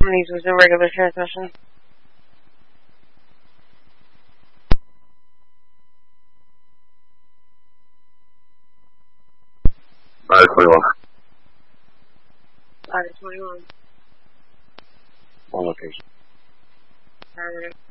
of these was a regular transmission. Ladder 21. Ladder 21. On location. Alright.